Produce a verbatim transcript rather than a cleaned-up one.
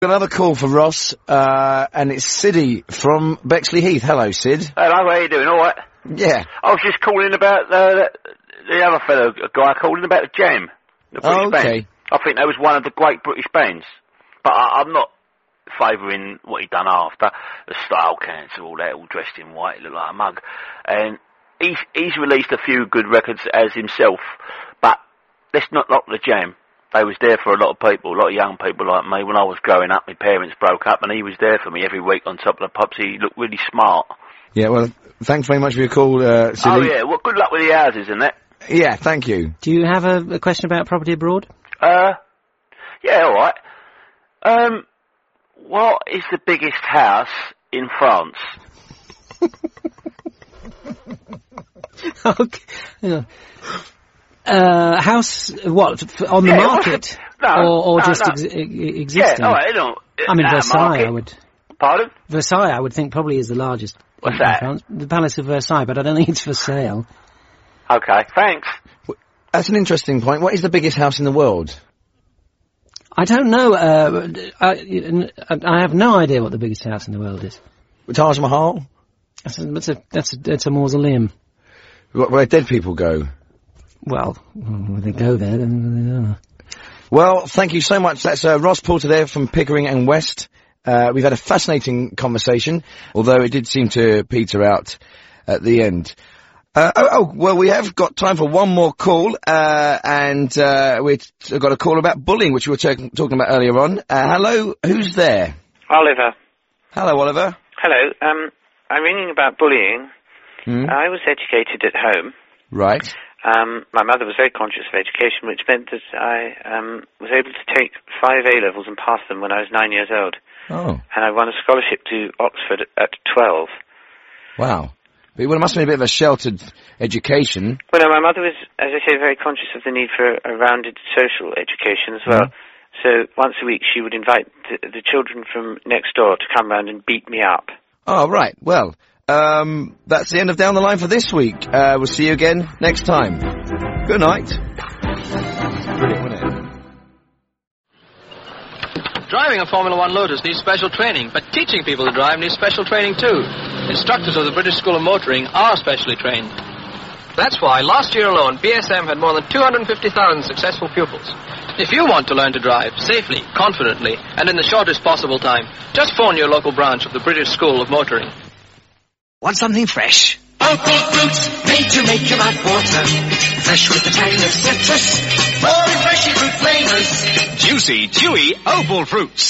Another call for Ross, uh, and it's Siddy from Bexley Heath. Hello, Sid. Hello, how are you doing? All right? Yeah. I was just calling about uh, the other fellow, a guy calling about the Jam. The British Oh, okay. band. I think that was one of the great British bands. But I, I'm not favouring what he done after. The style cancer, all that, all dressed in white, he looked like a mug. And he's, he's released a few good records as himself. But let's not knock the Jam. They was there for a lot of people, a lot of young people like me. When I was growing up, my parents broke up, and he was there for me every week on top of the pops. He looked really smart. Yeah, well, thanks very much for your call, uh, Siddy. Oh, yeah, well, good luck with the houses and that. Yeah, thank you. Do you have a, a question about property abroad? Uh, yeah, all right. Um, what is the biggest house in France? Okay. Yeah. Uh, house, what, f- on the Yeah, market? no, or or no, just no. Ex- e- existing? Yeah, all right, no. I mean, uh, Versailles, market. I would... Pardon? Versailles, I would think, probably is the largest. What's in that? France. The Palace of Versailles, but I don't think it's for sale. Okay, thanks. That's an interesting point. What is the biggest house in the world? I don't know. Uh, I, I have no idea what the biggest house in the world is. Taj Mahal? That's a, that's a, that's a, that's a mausoleum. Where, where dead people go? Well, when they go there, then they don't. Well, thank you so much. That's uh, Ross Porter there from Pickering and West. Uh, we've had a fascinating conversation, although it did seem to peter out at the end. Uh, oh, oh, well, we have got time for one more call, uh, and uh, we've got a call about bullying, which we were talking talking about earlier on. Uh, hello, who's there? Oliver. Hello, Oliver. Hello. Um, I'm ringing about bullying. Hmm? I was educated at home. Right. Um, my mother was very conscious of education, which meant that I um, was able to take five A-levels and pass them when I was nine years old. Oh. And I won a scholarship to Oxford at twelve. Wow. But it must have been a bit of a sheltered education. Well, no, my mother was, as I say, very conscious of the need for a rounded social education as well. Mm-hmm. So once a week she would invite the, the children from next door to come round and beat me up. Oh, right. Well, um, that's the end of Down the Line for this week. Uh, we'll see you again next time. Good night. Brilliant, wasn't it? Driving a Formula One Lotus needs special training, but teaching people to drive needs special training too. Instructors of the British School of Motoring are specially trained. That's why last year alone, B S M had more than two hundred fifty thousand successful pupils. If you want to learn to drive safely, confidently, and in the shortest possible time, just phone your local branch of the British School of Motoring. Want something fresh? Opal fruit, made to make your mouth water. Fresh with the tang of citrus. More refreshing fruit flavors. Juicy, chewy Opal fruits.